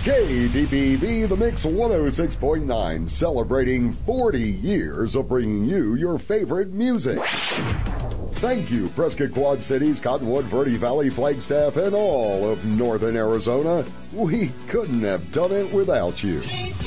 KDPV, The Mix 106.9, celebrating 40 years of bringing you your favorite music. Thank you, Prescott Quad Cities, Cottonwood, Verde Valley, Flagstaff, and all of Northern Arizona. We couldn't have done it without you.